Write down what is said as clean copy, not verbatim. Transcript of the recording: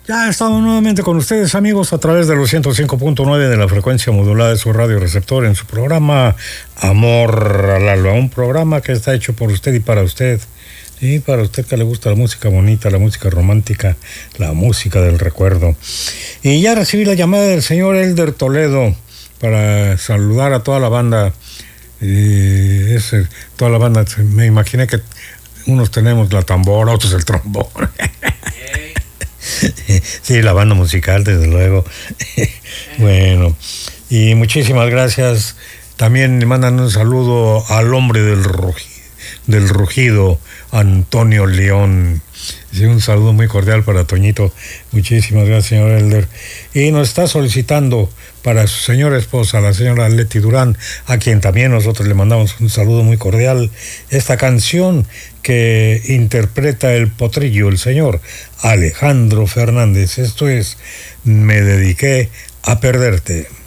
Ya estamos nuevamente con ustedes, amigos, a través de los 105.9 de la frecuencia modulada de su radio receptor en su programa Amor al Alba, un programa que está hecho por usted y para usted. Y para usted que le gusta la música bonita, la música romántica, la música del recuerdo. Y ya recibí la llamada del señor Elder Toledo para saludar a toda la banda. Toda la banda, me imaginé que unos tenemos la tambora, otros el trombón. Sí, la banda musical, desde luego. Bueno, y muchísimas gracias. También le mandan un saludo al hombre del rugido, Antonio León. Sí, un saludo muy cordial para Toñito. Muchísimas gracias, señor Elder. Y nos está solicitando para su señora esposa, la señora Leti Durán, a quien también nosotros le mandamos un saludo muy cordial, esta canción que interpreta el potrillo, el señor Alejandro Fernández. Esto es Me dediqué a perderte.